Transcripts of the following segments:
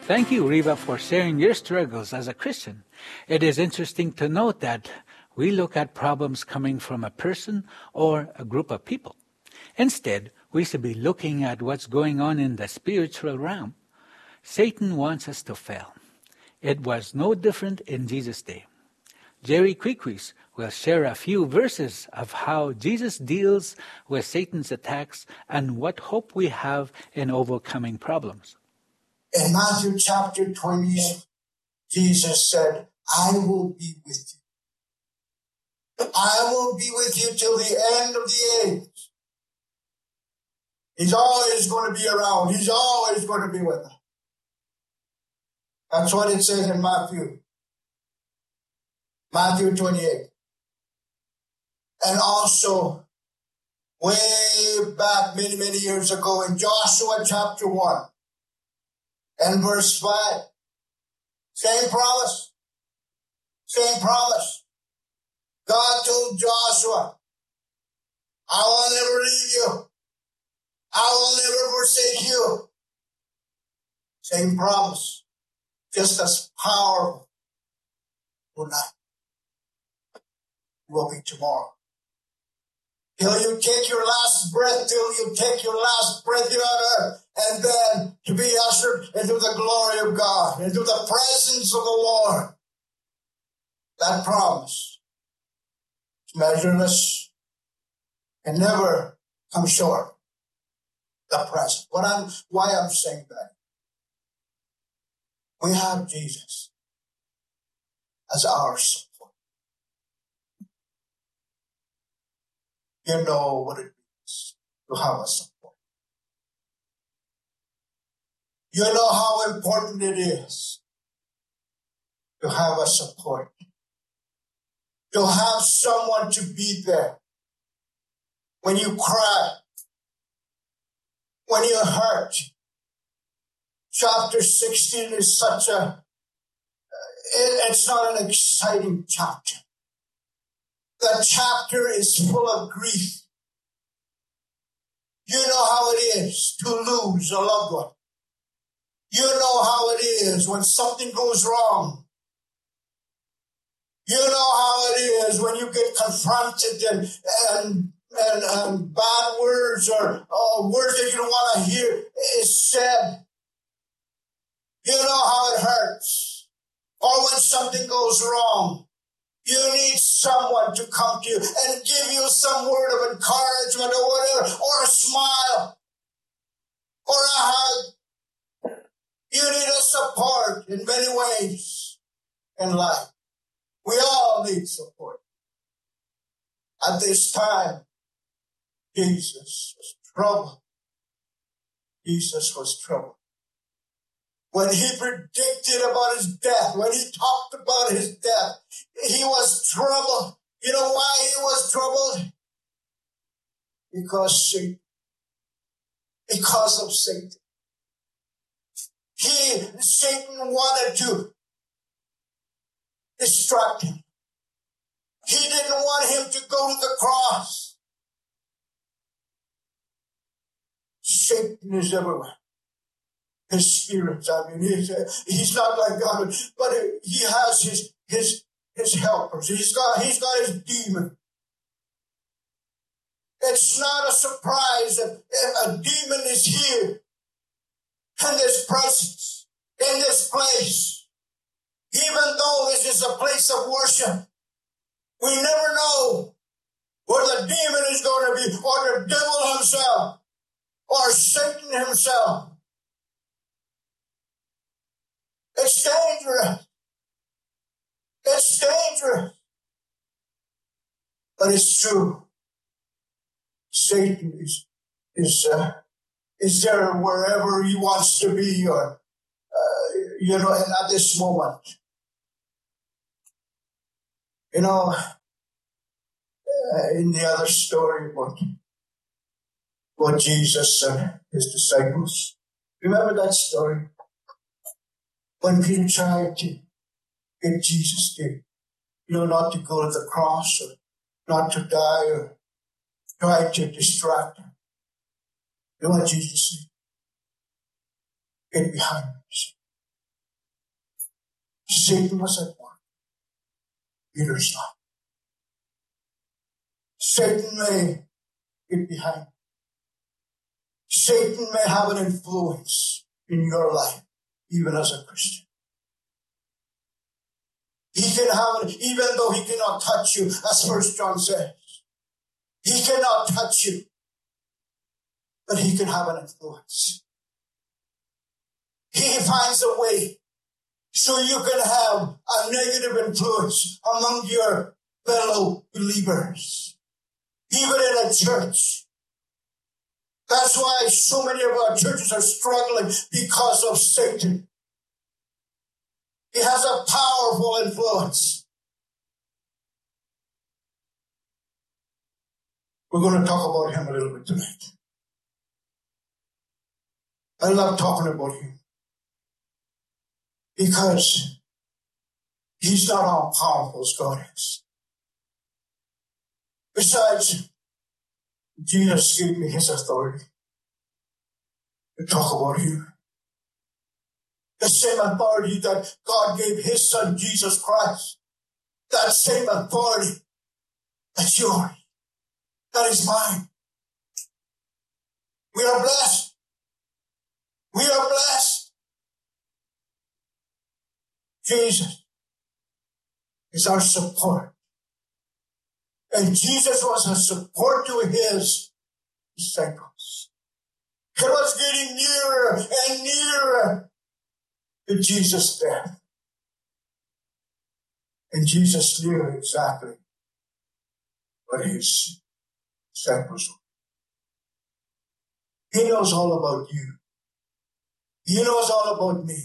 Thank you, Riva, for sharing your struggles as a Christian. It is interesting to note that we look at problems coming from a person or a group of people. Instead, we should be looking at what's going on in the spiritual realm. Satan wants us to fail. It was no different in Jesus' day. Jerry Quiquis will share a few verses of how Jesus deals with Satan's attacks and what hope we have in overcoming problems. In Matthew chapter 28, Jesus said, I will be with you. I will be with you till the end of the age. He's always going to be around. He's always going to be with us. That's what it says in Matthew 28. And also, way back many, many years ago in Joshua chapter 1 and verse 5, same promise. Same promise. God told Joshua, I will never leave you. I will never forsake you. Same promise. Just as powerful tonight will be tomorrow. Till you take your last breath, till you take your last breath here on earth, and then to be ushered into the glory of God, into the presence of the Lord. That promise is measureless and never come short. The present. Why I'm saying that? We have Jesus as our support. You know what it means to have a support. You know how important it is to have a support. To have someone to be there when you cry, when you're hurt. Chapter 16 is it's not an exciting chapter. The chapter is full of grief. You know how it is to lose a loved one. You know how it is when something goes wrong. You know how it is when you get confronted and bad words or words that you don't want to hear is said. You know how it hurts. Or when something goes wrong, you need someone to come to you and give you some word of encouragement or whatever, or a smile, or a hug. You need a support in many ways in life. We all need support. At this time, Jesus was troubled. Jesus was troubled. When he predicted about his death, when he talked about his death, he was troubled. You know why he was troubled? Because of Satan. Satan wanted to distract him. He didn't want him to go to the cross. Satan is everywhere. His spirits, he's not like God, but he has his helpers. He's got his demon. It's not a surprise that a demon is here in this presence, in this place. Even though this is a place of worship, we never know where the demon is going to be, or the devil himself, or Satan himself. It's dangerous. It's dangerous. But it's true. Satan is there wherever he wants to be, or and at this moment. In the other story about Jesus and his disciples. Remember that story? When Peter tried to get Jesus to, not to go to the cross or not to die or try to distract him. You know what Jesus said? Get behind me. Satan was at work. Peter's not. Satan may get behind. Satan may have an influence in your life, even as a Christian. He can have it, even though he cannot touch you, as 1 John says. He cannot touch you, but he can have an influence. He finds a way so you can have a negative influence among your fellow believers, even in a church. That's why so many of our churches are struggling, because of Satan. He has a powerful influence. We're going to talk about him a little bit tonight. I love talking about him because he's not all powerful as God is. Besides, Jesus gave me his authority to talk about him. The same authority that God gave his son, Jesus Christ. That same authority. That's yours. That is mine. We are blessed. We are blessed. Jesus is our support. And Jesus was a support to his disciples. It was getting nearer and nearer to Jesus' death. And Jesus knew exactly what his disciples were. He knows all about you. He knows all about me.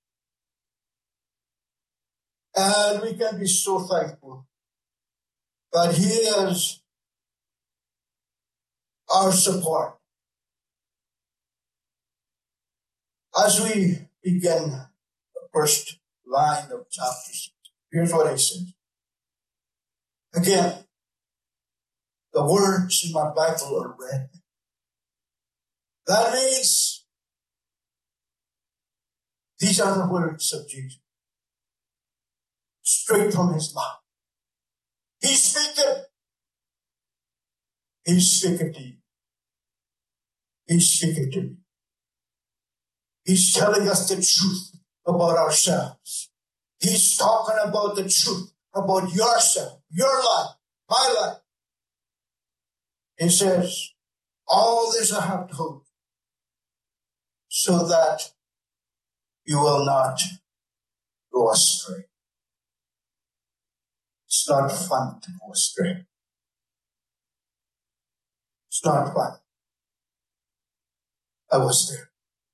And we can be so thankful that he is our support. As we begin the first line of chapter 6, here's what I said. Again, the words in my Bible are red. That means these are the words of Jesus, straight from his mouth. He's speaking. He's speaking to you. He's speaking to me. He's telling us the truth about ourselves. He's talking about the truth about yourself, your life, my life. He says, all this I have told, so that you will not go astray. It's not fun to go astray. It's not fun. I was there.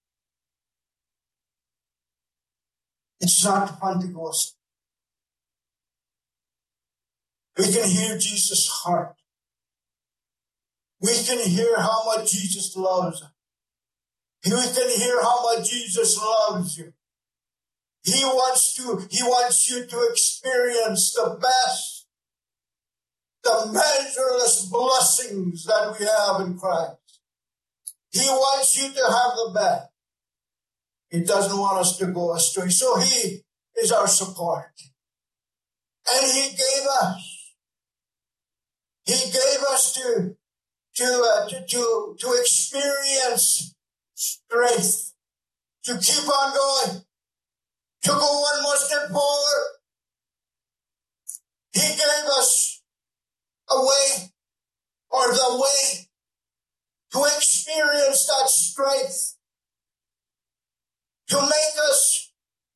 It's not fun to go astray. We can hear Jesus' heart. We can hear how much Jesus loves us. We can hear how much Jesus loves you. He wants you to experience the best, the measureless blessings that we have in Christ. He wants you to have the best. He doesn't want us to go astray. So he is our support. And he gave us to experience strength, to keep on going, to go one more step forward. He gave us a way, or the way, to experience that strength, to make us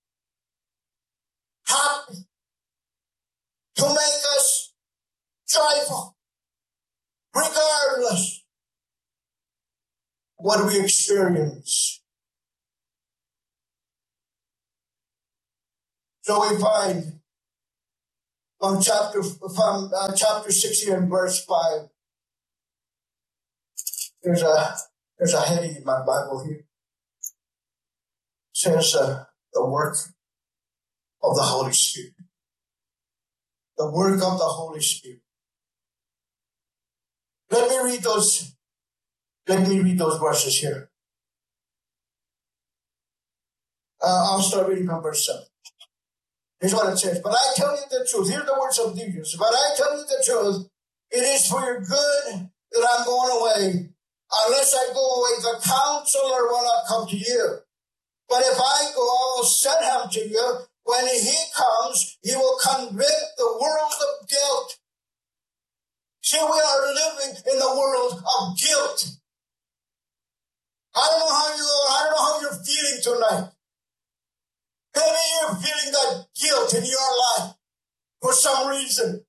happy, to make us joyful, regardless of what we experience. So we find from chapter 16 and verse 5, there's a heading in my Bible here. It says the work of the Holy Spirit. The work of the Holy Spirit. Let me read those verses here. I'll start reading from verse 7. Here's what it says. But I tell you the truth. Here's the words of Jesus. But I tell you the truth. It is for your good that I'm going away. Unless I go away, the counselor will not come to you. But if I go, I will send him to you. When he comes, he will convict the world of guilt. See, we are living in the world of guilt. I don't know how you're feeling tonight. Maybe you're feeling that guilt in your life for some reason.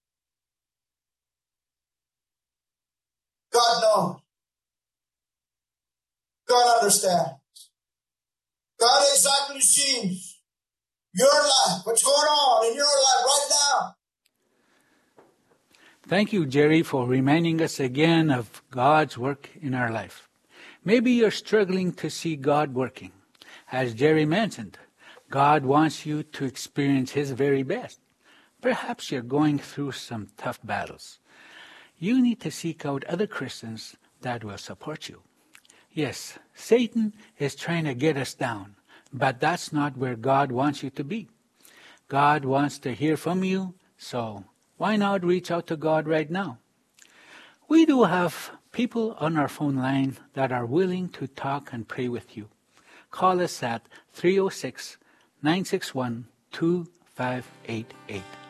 God knows. God understands. God exactly sees your life, what's going on in your life right now. Thank you, Jerry, for reminding us again of God's work in our life. Maybe you're struggling to see God working. As Jerry mentioned, God wants you to experience His very best. Perhaps you're going through some tough battles. You need to seek out other Christians that will support you. Yes, Satan is trying to get us down, but that's not where God wants you to be. God wants to hear from you, so why not reach out to God right now? We do have people on our phone line that are willing to talk and pray with you. Call us at 306-961-2588.